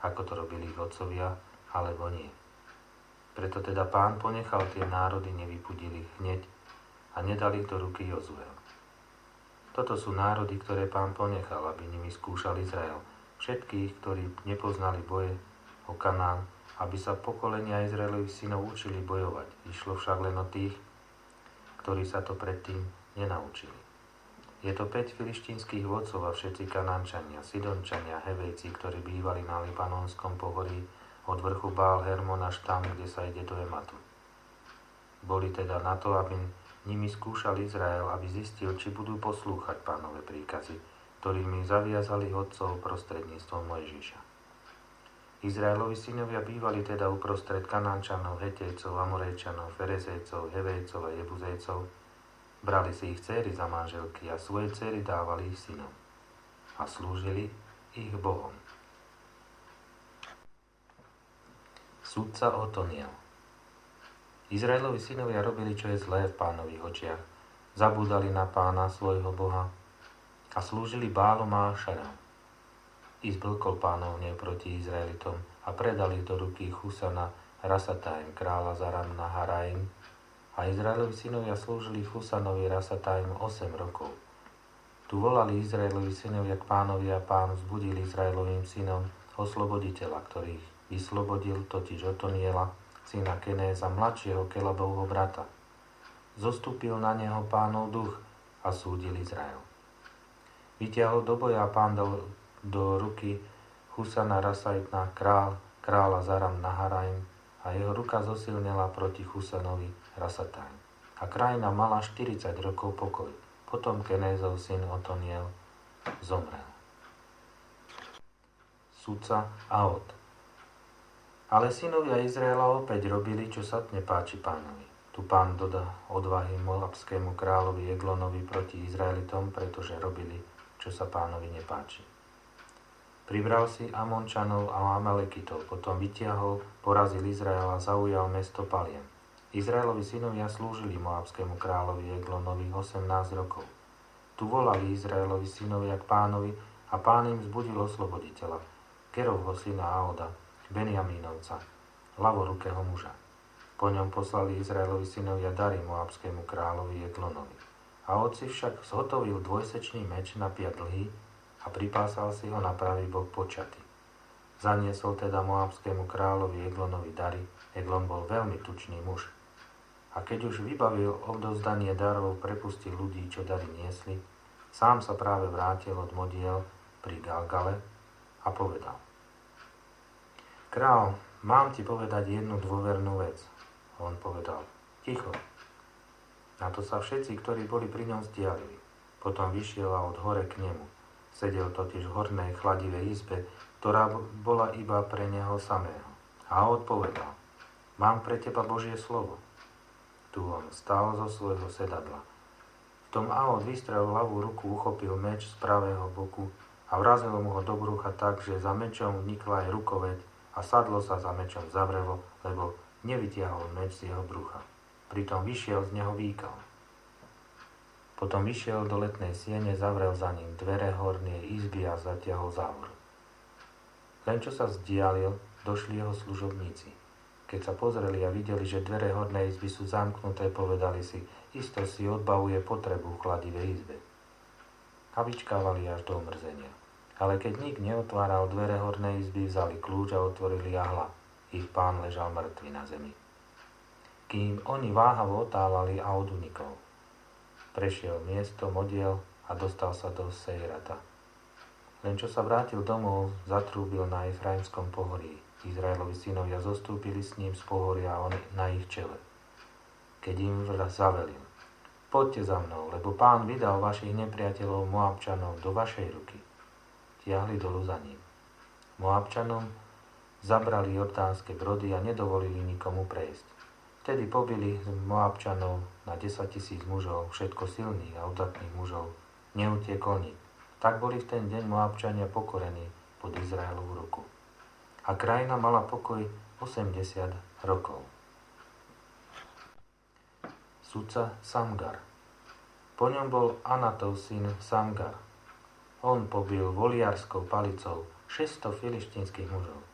ako to robili ich otcovia, alebo nie. Preto teda Pán ponechal tie národy, nevypudil ich hneď a nedal ich do ruky Jozueho. Toto sú národy, ktoré Pán ponechal, aby nimi skúšal Izrael. Všetkých, ktorí nepoznali boje o Kanán, aby sa pokolenia Izraelových synov učili bojovať. Išlo však len o tých, ktorí sa to predtým nenaučili. Je to 5 filištínskych vodcov a všetci Kanánčania, Sidončania, Hevejci, ktorí bývali na Libanonskom pohorí od vrchu Bál Hermon až tam, kde sa ide do Ematu. Boli teda na to, aby nimi skúšal Izrael, aby zistil, či budú poslúchať Pánove príkazy, ktorými zaviazali otcov prostredníctvom Mojžiša. Izraelovi synovia bývali teda uprostred Kanánčanov, Hetejcov, Amorejčanov, Ferezejcov, Hevejcov a Jebuzejcov. Brali si ich dcéry za manželky a svoje dcéry dávali ich synom a slúžili ich Bohom. Sudca Otoniel. Izraelovi synovia robili, čo je zlé v Pánových očiach. Zabúdali na Pána, svojho Boha, a slúžili Bálom a Ašerom. I zblkol Pánov hnev proti Izraelitom a predali do ruky Husana Rasataim, kráľa Zaram na Haraim, a Izraelovi synovia slúžili Husanovi Rasataim 8 rokov. Tu volali Izraelovi synovia k Pánovi a Pán vzbudil Izraelovým synom osloboditeľa, ktorých vyslobodil, totiž Otoniela, syna Kenéza, mladšieho Kelabovho brata. Zostúpil na neho Pánov duch a súdil Izrael. Vytiahol do boja a Pán dal do ruky Husana Rasaitna, kráľa Zaram Naharaim, a jeho ruka zosilnila proti Husanovi Rasataim. A krajina mala 40 rokov pokoj. Potom Kenézov syn Otoniel zomrel. Sudca Aot. Ale synovia Izraela opäť robili, čo sa nepáči Pánovi. Tu Pán dodá odvahy moabskému kráľovi Eglonovi proti Izraelitom, pretože robili, čo sa Pánovi nepáči. Pribral si Amončanov a Amalekitov, potom vytiahol, porazil Izrael a zaujal mesto Paliem. Izraelovi synovia slúžili moabskému kráľovi Eglonovi 18 rokov. Tu volali Izraelovi synovia k Pánovi a Pán im vzbudil osloboditeľa, Kerovho syna Aoda, Benjamínovca, ľavorukého muža. Po ňom poslali Izraelovi synovia dary moabskému kráľovi Eglonovi. A otci však zhotovil dvojsečný meč na 5 dlhý a pripásal si ho na pravý bok počaty. Zaniesol teda moabskému kráľovi Eglonovi dary. Eglon bol veľmi tučný muž. A keď už vybavil odovzdanie darov, prepustil ľudí, čo dary niesli, sám sa práve vrátil od modiel pri Galgale a povedal: Král, mám ti povedať jednu dôvernú vec. On povedal: Ticho. Na to sa všetci, ktorí boli pri ňom, stialili. Potom vyšiel a od hore k nemu. Sedel totiž v hornej chladivej izbe, ktorá bola iba pre neho samého. A odpovedal: Mám pre teba Božie slovo. Tu on stál zo svojho sedadla. V tom Aod vystrel ľavú ruku, uchopil meč z pravého boku a vrazil mu ho do brucha tak, že za mečom vnikla aj rukoveď a sadlo sa za mečom zavrelo, lebo nevytiahol meč z jeho brucha. Pritom vyšiel z neho výkal. Potom vyšiel do letnej siene, zavrel za ním dvere hornej izby a zatiahol závor. Len čo sa vzdialil, došli jeho služobníci. Keď sa pozreli a videli, že dvere hornej izby sú zamknuté, povedali si: Isto si odbavuje potrebu v chladivej izbe. A vyčkávali až do omrzenia. Ale keď nik neotváral dvere hornej izby, vzali kľúč a otvorili a hľa. Ich pán ležal mŕtvy na zemi. Kým oni váhavo otálali a od unikol. Prešiel miesto modiel a dostal sa do Sejrata. Len čo sa vrátil domov, zatrúbil na Efraimskom pohorí. Izraelovi synovia zostúpili s ním z pohoria a on na ich čele. Keď im zavelil: Poďte za mnou, lebo Pán vydal vašich nepriateľov Moabčanov do vašej ruky. Tiahli dolu za ním. Moabčanom zabrali jordánske brody a nedovolili nikomu prejsť. Vtedy pobili z Moabčanov na 10 000 mužov, všetko silných a udatných mužov. Neutiekol nik. Tak boli v ten deň Moabčania pokorení pod Izraelovú ruku. A krajina mala pokoj 80 rokov. Sudca Samgar. Po ňom bol Anatov syn Samgar. On pobil voliarskou palicou 600 filištínskych mužov.